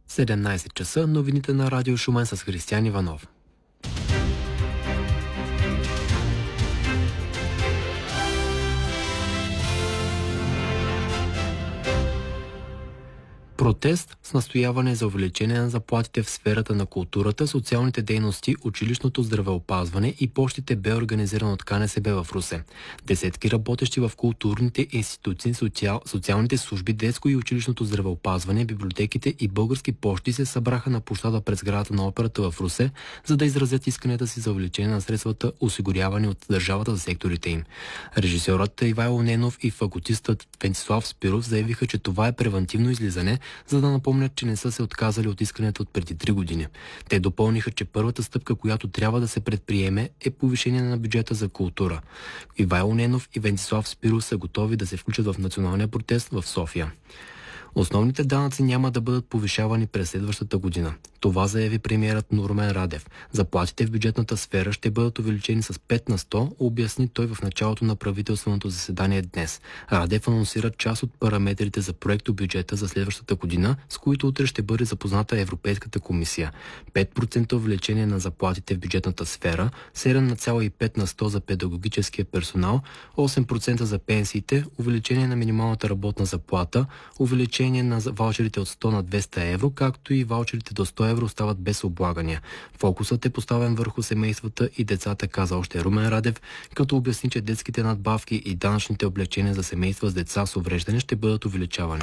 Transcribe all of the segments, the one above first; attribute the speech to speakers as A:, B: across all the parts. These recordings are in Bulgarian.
A: 17 часа, новините на Радио Шумен с Християн Иванов. Протест с настояване за увеличение на заплатите в сферата на културата, социалните дейности, училищното здравеопазване и пощите бе организиран от КНСБ в Русе. Десетки работещи в културните институции, социалните служби, детско и училищното здравеопазване, библиотеките и български пощи се събраха на площада пред сградата на операта в Русе, за да изразят исканията си за увеличение на средствата, осигурявани от държавата за секторите им. Режисьорът Ивайло Ненов и фаготистът Венцислав Спиров заявиха, че това е превантивно излизане, за да напомнят, че не са се отказали от искането от преди 3 години. Те допълниха, че първата стъпка, която трябва да се предприеме, е повишение на бюджета за култура. Ивайло Ненов и Венцислав Спиров са готови да се включат в националния протест в София. Основните данъци няма да бъдат повишавани през следващата година. Това заяви премиерът Румен Радев. Заплатите в бюджетната сфера ще бъдат увеличени с 5 на 100, обясни той в началото на правителственото заседание днес. Радев анонсира част от параметрите за проектобюджета за следващата година, с които утре ще бъде запозната Европейската комисия. 5% увеличение на заплатите в бюджетната сфера, 7,5 на 100 за педагогическия персонал, 8% за пенсиите, увеличение на минималната работна заплата, увеличение на ваучерите от 100 на 200 евро, както и ваучерите до 100 евро остават без облагания. Фокусът е поставен върху семействата и децата, каза още Румен Радев, като обясни, че детските надбавки и данъчните облегчения за семейства с деца с увреждане ще бъдат увеличавани.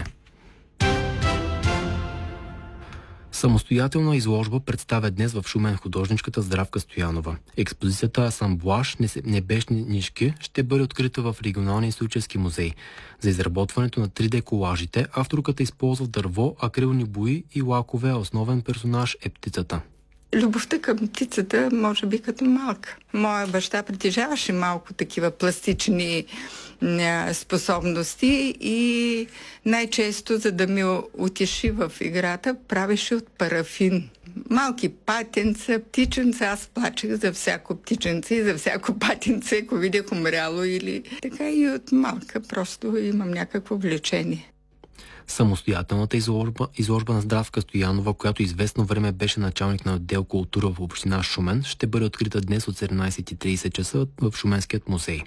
A: Самостоятелна изложба представя днес в Шумен художничката Здравка Стоянова. Експозицията Асамблаж небесни нишки ще бъде открита в Регионалния исторически музей. За изработването на 3D колажите авторката използва дърво, акрилни бои и лакове, а основен персонаж е птицата.
B: Любовта към птицата, може би като малка. Моя баща притежаваше малко такива пластични способности и най-често, за да ми утеши в играта, правеше от парафин. Малки патенца, птиченца, аз плачех за всяко птиченце и за всяко патенце, ако видях умряло или така, и от малка просто имам някакво влечение.
A: Самостоятелната изложба на Здравка Стоянова, която известно време беше началник на отдел култура в община Шумен, ще бъде открита днес от 17:30 часа в Шуменският музей.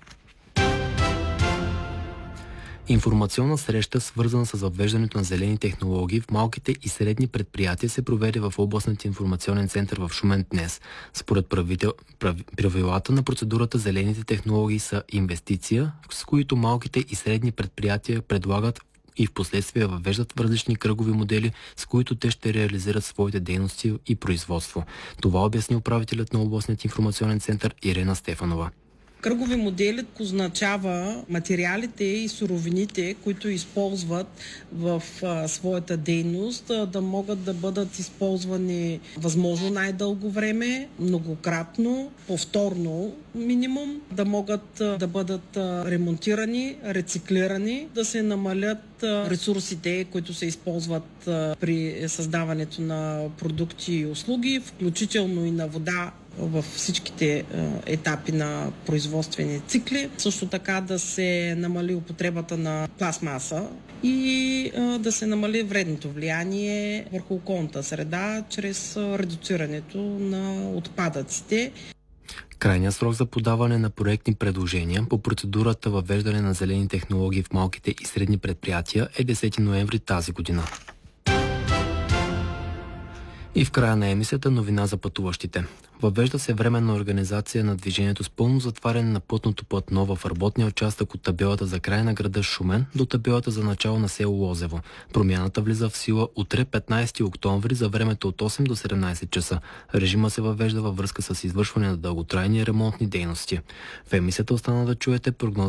A: Информационна среща, свързана с въвеждането на зелени технологии в малките и средни предприятия, се проведе в областният информационен център в Шумен днес. Според правилата на процедурата, зелените технологии са инвестиция, с които малките и средни предприятия предлагат и в последствие въвеждат в различни кръгови модели, с които те ще реализират своите дейности и производство. Това обясни управителят на областният информационен център Ирена Стефанова.
C: Кръгови модели означава материалите и суровините, които използват в своята дейност, да могат да бъдат използвани възможно най-дълго време, многократно, повторно минимум, да могат да бъдат ремонтирани, рециклирани, да се намалят ресурсите, които се използват при създаването на продукти и услуги, включително и на вода във всичките етапи на производствени цикли. Също така да се намали употребата на пластмаса и да се намали вредното влияние върху околната среда чрез редуцирането на отпадъците.
A: Крайният срок за подаване на проектни предложения по процедурата въвеждане на зелени технологии в малките и средни предприятия е 10 ноември тази година. И в края на емисията новина за пътуващите. Въвежда се временна организация на движението с пълно затваряне на пътното платно в работния участък от табелата за край на града Шумен до табелата за начало на село Лозево. Промяната влиза в сила утре, 15 октомври, за времето от 8 до 17 часа. Режима се въвежда във връзка с извършване на дълготрайни ремонтни дейности. В емисията остана да чуете прогноз